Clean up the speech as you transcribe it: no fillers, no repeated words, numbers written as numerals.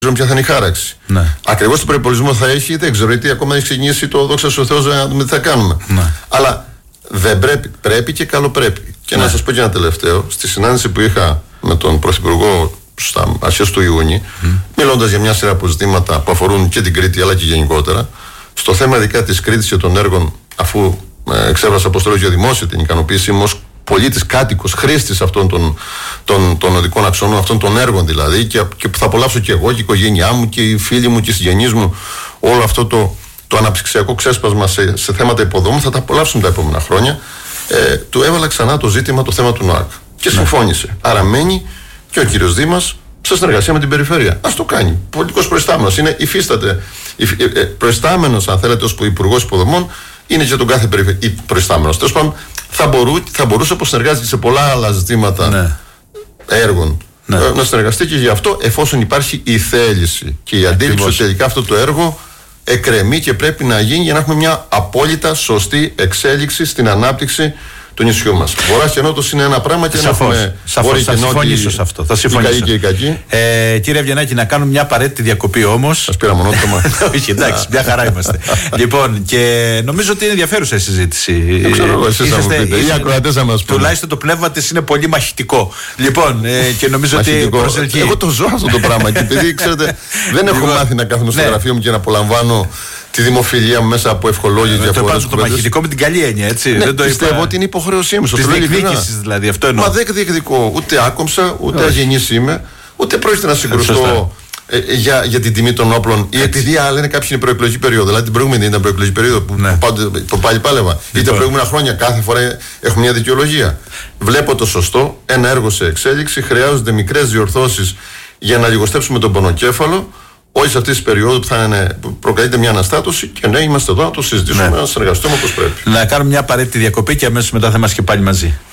ποια θα είναι η χάραξη. Ναι. Ακριβώς το προϋπολογισμό θα έχει, δεν ξέρω, γιατί ακόμα έχει ξεκινήσει το δόξα ο Θεός να δούμε τι θα κάνουμε. Ναι. Αλλά δεν πρέπει, πρέπει και καλό πρέπει. Και να σας πω και ένα τελευταίο, στη συνάντηση που είχα με τον Πρωθυπουργό στα αρχές του Ιούνιου, μιλώντας για μια σειρά από ζητήματα που αφορούν και την Κρήτη αλλά και γενικότερα, στο θέμα ειδικά της Κρήτης και των έργων, αφού εξέφρασα αποστολή για δημόσια την ικανοποίησή μου ως πολίτης, κάτοικος, χρήστης αυτών των οδικών αξώνων, αυτών των έργων δηλαδή, και που θα απολαύσω και εγώ και η οικογένειά μου και οι φίλοι μου και οι συγγενείς μου, όλο αυτό το αναπτυξιακό ξέσπασμα σε θέματα υποδομών, θα τα απολαύσουμε τα επόμενα χρόνια. Του έβαλα ξανά το ζήτημα, το θέμα του ΝΟΑΚ. Και συμφώνησε. Άρα μένει και ο κύριος Δήμας σε συνεργασία με την περιφέρεια. Ας το κάνει. Πολιτικός προϊστάμενος. Υφίσταται. Προϊστάμενος, αν θέλετε, ως υπουργός υποδομών, είναι και τον κάθε προϊστάμενος. Τέλος πάντων, θα μπορούσε όπως συνεργάζεται σε πολλά άλλα ζητήματα έργων. Να συνεργαστεί και γι' αυτό, εφόσον υπάρχει η θέληση και η αντίληψη ότι τελικά αυτό το έργο εκκρεμεί και πρέπει να γίνει για να έχουμε μια απόλυτα σωστή εξέλιξη στην ανάπτυξη του νησιού μας. Βορράς και Νότος είναι ένα πράγμα και σαφώς, θα συμφωνήσω σε αυτό. Θα συμφωνήσω. Κύριε Ευγενάκη, να κάνουμε μια απαραίτητη διακοπή όμως. Σας πήρα μονότομα. Όχι, εντάξει, μια χαρά είμαστε. Λοιπόν, και νομίζω ότι είναι ενδιαφέρουσα η συζήτηση. Δεν ξέρω εγώ, εσείς θα μου πείτε. Οι ακροατές θα μας πούν. Τουλάχιστον το πνεύμα της είναι πολύ μαχητικό. Λοιπόν, και νομίζω ότι προσελκύει. Εγώ το ζω αυτό το πράγμα και επειδή ξέρετε, δεν έχω μάθει να κάθομαι στο γραφείο μου και να απολαμβάνω τη δημοφιλία μου μέσα από ευχολόγιες διαφορές. Το μαχητικό με την καλή έννοια, έτσι. Δεν το πιστεύω ότι είναι υποχρέωσή μου. Τη διεκδίκηση δηλαδή, αυτό εννοώ. Μα δεν διεκδικώ. Ούτε άκομψα, ούτε αγενής είμαι, ούτε πρόκειται να συγκρουστώ για την τιμή των όπλων ή επειδή λένε κάποιοι είναι προεκλογική περίοδο. Δηλαδή την προηγούμενη ήταν προεκλογική περίοδο που πάλι πάλευα. Ή τα προηγούμενα χρόνια κάθε φορά έχουμε μια δικαιολογία. Βλέπω το σωστό, ένα έργο σε εξέλιξη, χρειάζονται μικρές διορθώσεις για να λιγοστέψουμε τον πονοκέφαλο. Όχι σε αυτή τη περίοδο που προκαλείται μια αναστάτωση και ναι, είμαστε εδώ να το συζητήσουμε, να συνεργαστούμε όπως πρέπει. Να κάνουμε μια απαραίτητη διακοπή και αμέσως μετά θα είμαστε και πάλι μαζί.